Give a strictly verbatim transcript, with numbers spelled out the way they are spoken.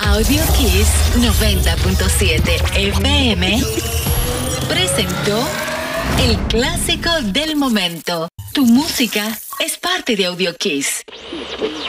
Audio Kiss noventa punto siete F M presentó el clásico del momento. Tu música es parte de Audio Kiss.